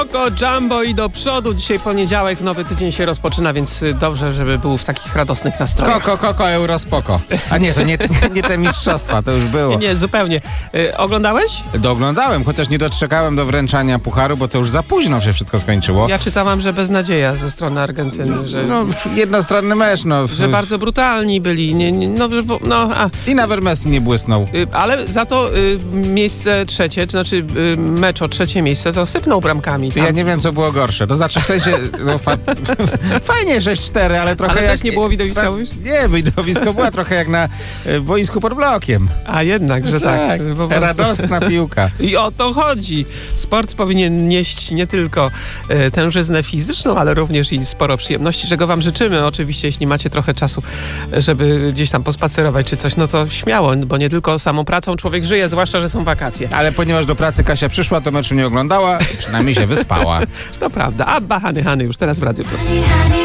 Koko, Jumbo i do przodu. Dzisiaj poniedziałek, nowy tydzień się rozpoczyna, więc dobrze, żeby był w takich radosnych nastrojach. Koko, Eurospoko. A nie, to nie te mistrzostwa, to już było. Nie, zupełnie. Oglądałeś? Doglądałem, chociaż nie doczekałem do wręczania pucharu, bo to już za późno się wszystko skończyło. Ja czytałam, że beznadzieja ze strony Argentyny, że... No, jednostronny mecz, no. Że bardzo brutalni byli. I nawet Messi nie błysnął. Ale za to miejsce trzecie, to znaczy mecz o trzecie miejsce, to sypnął bramkami. Tam. Ja nie wiem, co było gorsze. To znaczy w sensie, no, fajnie 6-4, ale trochę ale jak... też nie było widowiska, mówisz? Nie, widowisko była trochę jak na boisku pod blokiem. A jednak, że tak. Po prostu. Radosna piłka. I o to chodzi. Sport powinien nieść nie tylko tężyznę fizyczną, ale również i sporo przyjemności, czego wam życzymy. Oczywiście, jeśli macie trochę czasu, żeby gdzieś tam pospacerować czy coś, no to śmiało, bo nie tylko samą pracą człowiek żyje, zwłaszcza, że są wakacje. Ale ponieważ do pracy Kasia przyszła, to meczu nie oglądała, przynajmniej się wyspała. To prawda. Abba, Hany, już teraz w Radiu Plus.